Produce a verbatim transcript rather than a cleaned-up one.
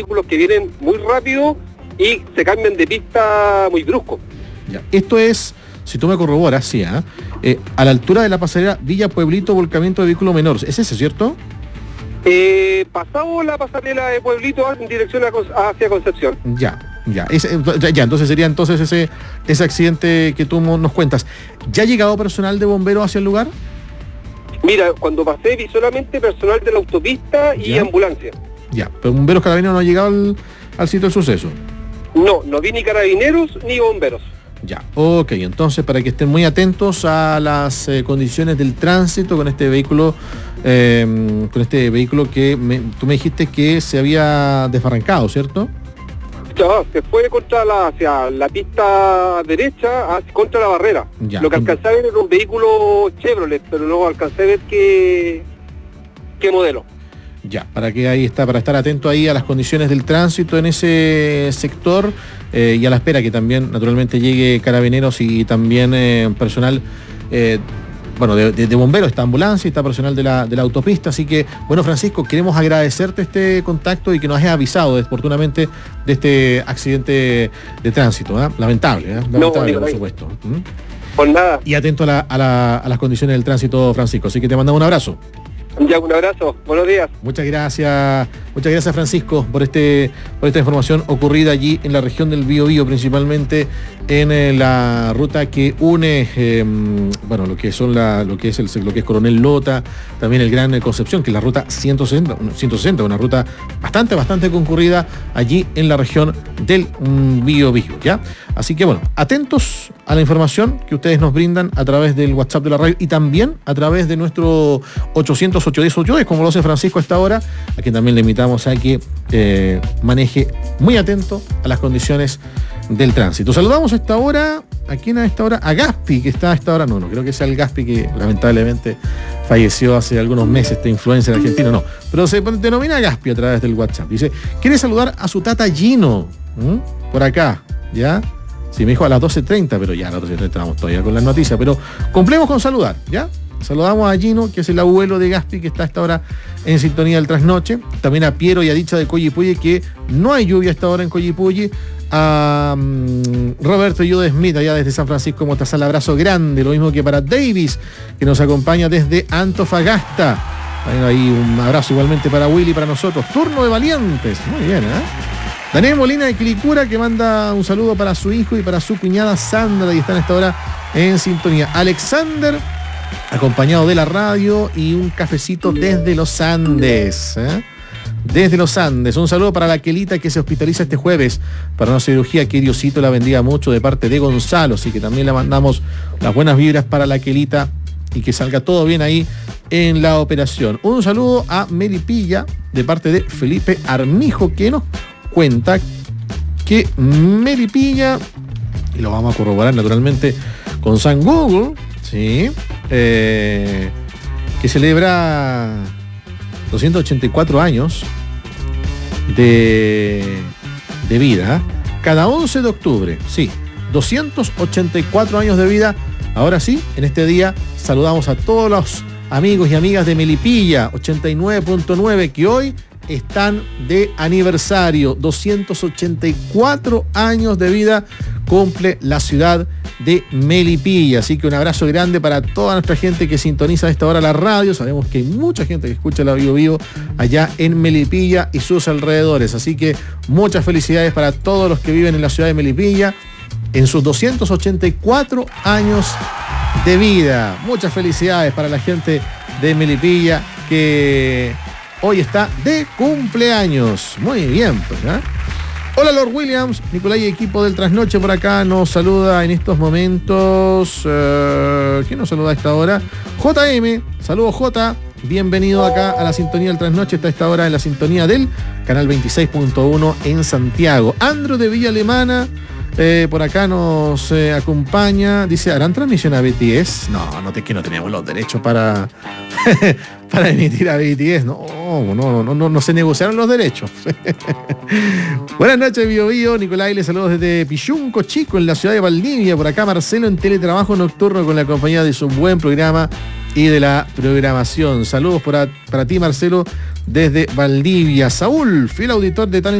vehículos que vienen muy rápido y se cambian de pista muy brusco. Ya. Esto es, si tú me corroboras, sí, ¿eh? Eh, a la altura de la pasarela Villa Pueblito, volcamiento de vehículos menores. ¿Es ese, cierto? Eh, pasamos la pasarela de Pueblito en dirección a, hacia Concepción. Ya, ya, ese, ya, entonces sería entonces ese, ese accidente que tú nos cuentas. ¿Ya ha llegado personal de bomberos hacia el lugar? Mira, cuando pasé vi solamente personal de la autopista y ya. ambulancia. Ya, pero bomberos carabineros no han llegado al, al sitio del suceso. No, no vi ni carabineros ni bomberos. Ya, ok, entonces para que estén muy atentos a las eh, condiciones del tránsito con este vehículo, eh, con este vehículo que me, tú me dijiste que se había desbarrancado, ¿cierto? Ya, se fue contra la, hacia la pista derecha, hacia, contra la barrera. Ya. Lo que alcancé a ver era un vehículo Chevrolet, pero no alcancé a ver qué, qué modelo. Ya, para que ahí está, para estar atento ahí a las condiciones del tránsito en ese sector eh, y a la espera que también naturalmente llegue carabineros y también eh, personal, eh, bueno, de, de, de bomberos, está ambulancia y está personal de la, de la autopista. Así que, bueno, Francisco, queremos agradecerte este contacto y que nos hayas avisado oportunamente de este accidente de tránsito, ¿eh? Lamentable, ¿eh? Lamentable, no, por supuesto. ¿Mm? Por nada. Y atento a, la, a, la, a las condiciones del tránsito, Francisco. Así que te mandamos un abrazo. Ya, un abrazo, buenos días. Muchas gracias, muchas gracias Francisco por este, por esta información ocurrida allí en la región del Biobío, principalmente en eh, la ruta que une, eh, bueno, lo que son la, lo que es el, lo que es Coronel Lota, también el Gran Concepción, que es la ruta ciento sesenta, ciento sesenta, una ruta bastante, bastante concurrida allí en la región del mm, Biobío, ¿ya? Así que bueno, atentos a la información que ustedes nos brindan a través del WhatsApp de la radio y también a través de nuestro ochocientos, ochocientos diez, ochocientos diez, como lo hace Francisco a esta hora, a quien también le invitamos a que eh, maneje muy atento a las condiciones del tránsito. Saludamos a esta hora, ¿a quién a esta hora? A Gaspi, que está a esta hora, no, no creo que sea el Gaspi que lamentablemente falleció hace algunos meses, este influencer argentino, no, pero se denomina Gaspi a través del WhatsApp. Dice, quiere saludar a su tata Gino, ¿Mm? por acá, ¿ya? Sí, me dijo a las doce treinta, pero ya a las doce treinta estamos todavía con las noticias, pero cumplemos con saludar, ¿ya? Saludamos a Gino, que es el abuelo de Gaspi, que está a esta hora en sintonía del trasnoche. También a Piero y a Dicha de Coyipulli, que no hay lluvia a esta hora en Coyipulli. A um, Roberto Yude Smith, allá desde San Francisco Motazal, abrazo grande. Lo mismo que para Davis, que nos acompaña desde Antofagasta. Bueno, ahí un abrazo igualmente para Willy, para nosotros. Turno de valientes. Muy bien, ¿eh? Daniel Molina de Quilicura, que manda un saludo para su hijo y para su cuñada Sandra, y están a esta hora en sintonía. Alexander, acompañado de la radio y un cafecito desde los Andes, ¿eh? Desde los Andes. Un saludo para la Quelita, que se hospitaliza este jueves para una cirugía. Que Diosito la bendiga mucho, de parte de Gonzalo. Así que también le mandamos las buenas vibras para la Quelita y que salga todo bien ahí en la operación. Un saludo a Melipilla de parte de Felipe Armijo, que nos cuenta que Melipilla, y lo vamos a corroborar naturalmente con San Google, ¿sí? Eh, que celebra doscientos ochenta y cuatro años de, de vida, cada once de octubre, sí, doscientos ochenta y cuatro años de vida. Ahora sí, en este día saludamos a todos los amigos y amigas de Melipilla ochenta y nueve punto nueve, que hoy están de aniversario. Doscientos ochenta y cuatro años de vida cumple la ciudad de Melipilla. Así que un abrazo grande para toda nuestra gente que sintoniza a esta hora la radio. Sabemos que hay mucha gente que escucha la Bio Bio allá en Melipilla y sus alrededores. Así que muchas felicidades para todos los que viven en la ciudad de Melipilla en sus doscientos ochenta y cuatro años de vida. Muchas felicidades para la gente de Melipilla, que hoy está de cumpleaños. Muy bien, pues, ¿eh? Hola Lord Williams, Nicolai y equipo del Trasnoche por acá nos saluda en estos momentos. Uh, ¿Quién nos saluda a esta hora? J M, saludos J, bienvenido acá a la sintonía del Trasnoche. Está a esta hora en la sintonía del canal veintiséis punto uno en Santiago. Andrew de Villa Alemana, eh, por acá nos eh, acompaña. Dice, ¿harán transmisión a B T S? No, no, te, que no tenemos los derechos para... para emitir a B T S, no, no, no, no, no se negociaron los derechos. Buenas noches, Bio Bio. Nicolai, les saludos desde Pichunco Chico, en la ciudad de Valdivia. Por acá Marcelo en teletrabajo nocturno con la compañía de su buen programa y de la programación. Saludos para, para ti, Marcelo, desde Valdivia. Saúl, fiel auditor de Talent